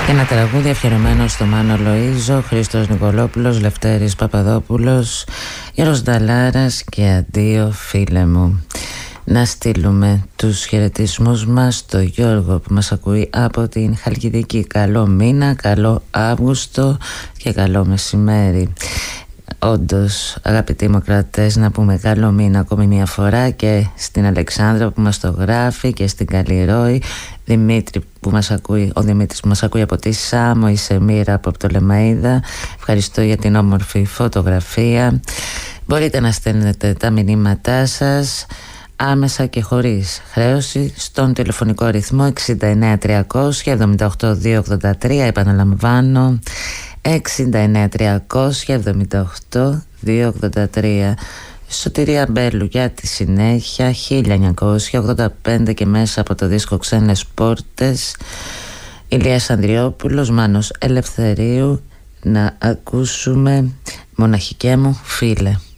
Ένα τραγούδι αφιερωμένο στο Μάνο Λοΐζο, Χρήστος Νικολόπουλος, Λευτέρης Παπαδόπουλος, Γιώργος Νταλάρας και αντίο φίλε μου. Να στείλουμε τους χαιρετισμούς μας στο Γιώργο που μας ακούει από την Χαλκιδική. Καλό μήνα, καλό Αύγουστο και καλό μεσημέρι. Όντως, αγαπητοί μου κρατές, να πούμε καλό μήνα ακόμη μια φορά και στην Αλεξάνδρα που μας το γράφει και στην Καλλιρόη, Δημήτρη που μας ακούει, ο Δημήτρης που μας ακούει από τη Σάμο, η Σεμίρα από το Λεμαΐδα. Ευχαριστώ για την όμορφη φωτογραφία. Μπορείτε να στέλνετε τα μηνύματά σας άμεσα και χωρίς χρέωση στον τηλεφωνικό αριθμό 69 300 78 283. Επαναλαμβάνω, 69 300 78 283. Σωτηρία Μπέλου για τη συνέχεια, 1985 και μέσα από το δίσκο Ξένες Πόρτες. Ηλίας Ανδριόπουλος, Μάνος Ελευθερίου. Να ακούσουμε Μοναχικέ μου φίλε.